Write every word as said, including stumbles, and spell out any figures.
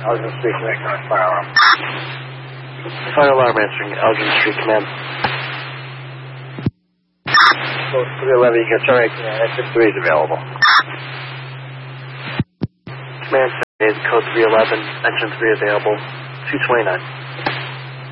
Elgin Street, Command, fire alarm. Fire alarm answering, Elgin Street, Command. Code three eleven, you can terminate command, exit three is available. Command, code three eleven, engine three available, two twenty-nine.